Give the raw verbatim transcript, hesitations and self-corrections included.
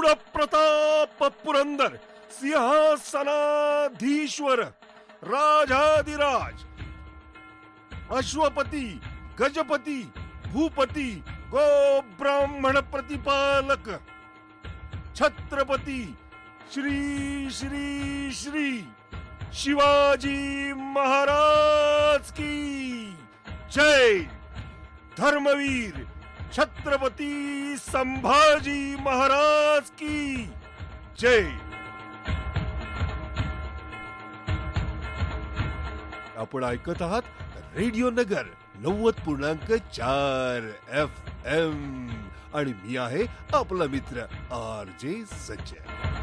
शूर प्रताप पुरंदर सिंहासनाधीश्वर राजाधिराज अश्वपती गजपती भूपती गो ब्राह्मण प्रतिपालक छत्रपती श्री श्री श्री शिवाजी महाराज की जय. धर्मवीर छत्रपती संभाजी महाराज की जय. आपण ऐकत आहात रेडिओ नगर नव्वद पूर्णांक चार एफ एम आणि मी आहे आपला मित्र आर जे संजय.